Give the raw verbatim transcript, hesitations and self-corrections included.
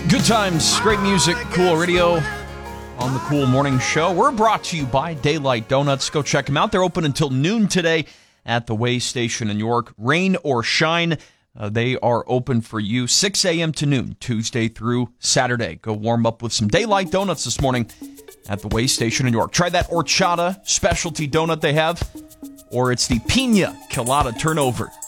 Good times, great music, cool radio on the Cool Morning Show. We're brought to you by Daylight Donuts. Go check them out. They're open until noon today at the Way Station in York. Rain or shine, uh, they are open for you six a.m. to noon, Tuesday through Saturday. Go warm up with some Daylight Donuts this morning at the Way Station in York. Try that horchata specialty donut they have, or it's the Pina Colada turnover.